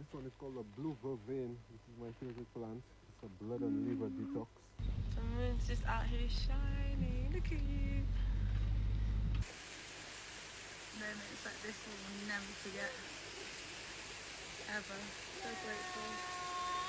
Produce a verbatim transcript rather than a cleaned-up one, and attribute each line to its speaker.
Speaker 1: This one is called a blue vervain. This is my favorite plant. It's a blood and liver detox.
Speaker 2: The moon's just out here shining. Look at you. Moments like this we will never forget. Ever. So grateful.